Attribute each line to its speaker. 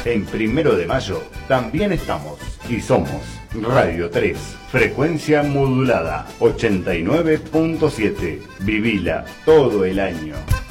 Speaker 1: En 1 de Mayo también estamos y somos Radio 3, frecuencia modulada 89.7. Vivila todo el año.